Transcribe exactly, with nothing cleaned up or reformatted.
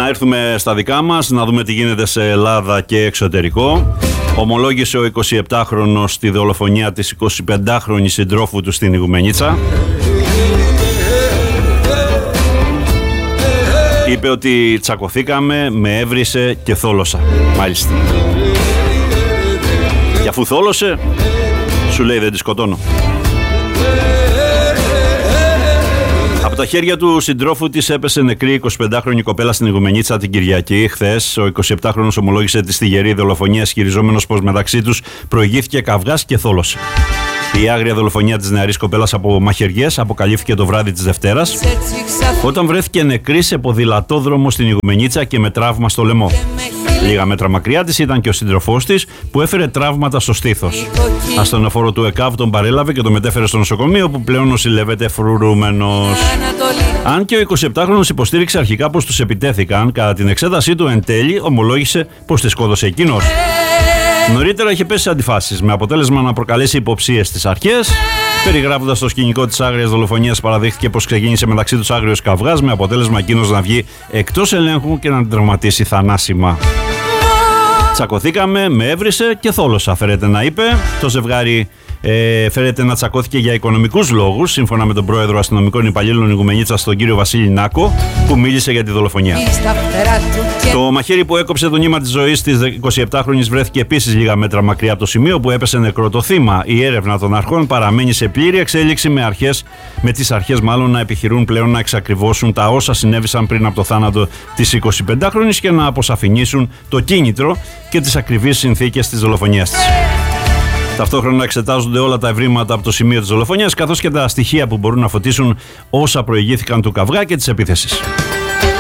Να έρθουμε στα δικά μας, να δούμε τι γίνεται σε Ελλάδα και εξωτερικό. Ομολόγησε ο εικοσιεπτάχρονος τη δολοφονία της εικοσιπεντάχρονης συντρόφου του στην Ιγουμενίτσα. Είπε ότι τσακωθήκαμε, με έβρισε και θόλωσα. Μάλιστα. Και αφού θόλωσε, σου λέει δεν τη σκοτώνω. Από τα χέρια του συντρόφου της έπεσε νεκρή εικοσιπεντάχρονη κοπέλα στην Ιγουμενίτσα την Κυριακή. Χθες, ο εικοσιεπτάχρονος ομολόγησε τη στιγερή δολοφονία, ισχυριζόμενος πως μεταξύ τους προηγήθηκε καυγάς και θόλωσε. Η άγρια δολοφονία της νεαρής κοπέλας από μαχαιριές αποκαλύφθηκε το βράδυ της Δευτέρας, όταν βρέθηκε νεκρή σε ποδηλατόδρομο στην Ιγουμενίτσα και με τραύμα στο λαιμό. Λίγα μέτρα μακριά της ήταν και ο σύντροφός της, που έφερε τραύματα στο στήθος. Ασθενοφόρο του ΕΚΑΒ τον παρέλαβε και τον μετέφερε στο νοσοκομείο, που πλέον νοσηλεύεται φρουρούμενος. Αν και ο εικοσιεπτάχρονος υποστήριξε αρχικά πως τους επιτέθηκαν, κατά την εξέτασή του εν τέλει ομολόγησε πως τη σκότωσε εκείνος. Νωρίτερα είχε πέσει σε αντιφάσεις, με αποτέλεσμα να προκαλέσει υποψίες στις αρχές. Περιγράφοντας το σκηνικό της άγριας δολοφονίας, παραδείχθηκε πως ξεκίνησε μεταξύ τους άγριος καυγάς, με αποτέλεσμα εκείνος να βγει εκτός ελέγχου και να την τραυματίσει θανάσιμα. Τσακωθήκαμε, με έβρισε και θόλωσα, φέρεται να είπε. Το ζευγάρι ε, φέρεται να τσακώθηκε για οικονομικούς λόγους, σύμφωνα με τον πρόεδρο αστυνομικών υπαλλήλων Ιγουμενίτσας, τον κύριο Βασίλη Νάκο, που μίλησε για τη δολοφονία. Το μαχαίρι που έκοψε το νήμα της ζωής της εικοσιεπτάχρονης βρέθηκε επίσης λίγα μέτρα μακριά από το σημείο που έπεσε νεκρό το θύμα. Η έρευνα των αρχών παραμένει σε πλήρη εξέλιξη, με, αρχές, με τις αρχές μάλλον να επιχειρούν πλέον να εξακριβώσουν τα όσα συνέβησαν πριν από το θάνατο της εικοσιπεντάχρονης και να αποσαφηνίσουν το κίνητρο και τις ακριβείς συνθήκες της δολοφονίας της. Ταυτόχρονα εξετάζονται όλα τα ευρήματα από το σημείο της δολοφονίας, καθώς και τα στοιχεία που μπορούν να φωτίσουν όσα προηγήθηκαν του καυγά και της επίθεσης.